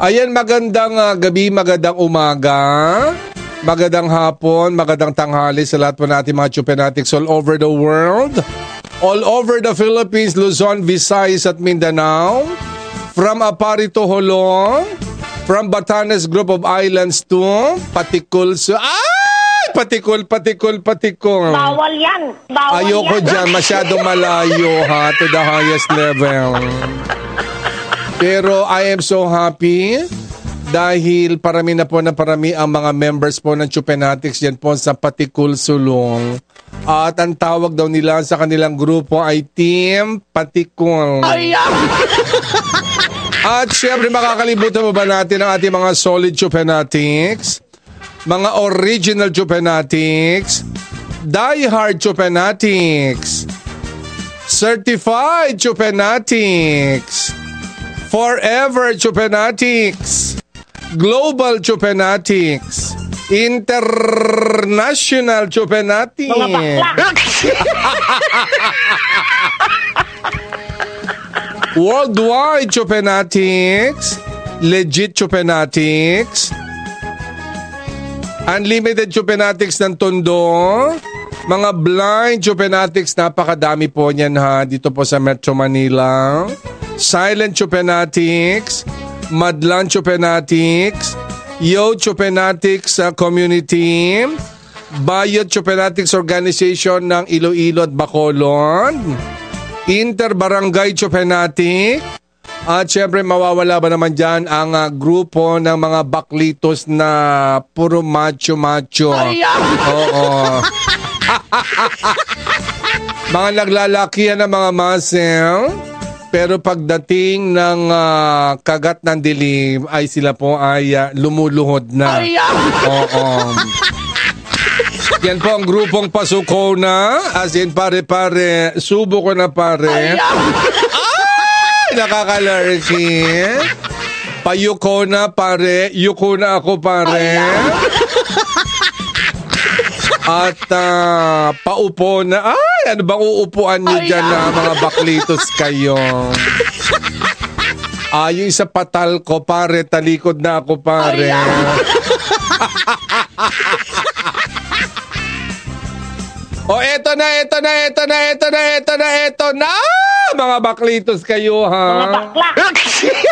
Ayan, magandang gabi, magandang umaga, magandang hapon, magandang tanghali sa lahat po natin mga Chupenatics all over the world, all over the Philippines, Luzon, Visayas at Mindanao, from Apari to Holong, from Batanes Group of Islands to Patikul. Patikul. Bawal yan. Ayoko dyan, masyadong malayo ha, to the highest level. Pero I am so happy dahil parami na ang mga members po ng Chupenatics yan po sa Patikul Sulong. At ang tawag daw nila sa kanilang grupo ay Team Patikul. At syempre makakalimutan mo ba natin ang ating mga solid Chupenatics, mga original Chupenatics, die-hard Chupenatics, certified Chupenatics, forever Chupenatics, global Chupenatics, international Chupenatics, mga bakla. worldwide Chupenatics, legit Chupenatics, unlimited Chupenatics ng Tondo, mga blind Chupenatics, napakadami po niyan ha, dito po sa Metro Manila. Silent Chupenatics, Madlan Chupenatics, Yo Chupenatics Community, Bayot Chupenatics Organization ng Iloilo at Bacolod, Inter-Barangay Chupenatic, at syempre mawawala ba naman dyan ang grupo ng mga baklitos na puro macho-macho. Oo. Mga naglalakihan ng mga muscle, pero pagdating ng kagat ng dilim ay sila po ay lumuluhod na. Oo. Yan po ang grupong pasuko na. As in pare-pare, subo ko na pare. Ay, nakakalarki. Payuko na pare, yuko na ako pare. At paupo na. Ay, ano bang uupuan nyo dyan na mga baklitos kayo? Yung isa patal ko pare, talikod na ako pare. Eto na. Mga baklitos kayo ha. Mga bakla.